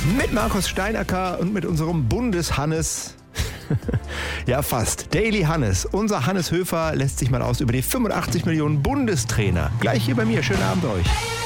Mit Markus Steinacker und mit unserem Bundeshannes. Ja, fast. Daily Hannes. Unser Hannes Höfer lässt sich mal aus über die 85 Millionen Bundestrainer. Gleich hier bei mir. Schönen Abend euch.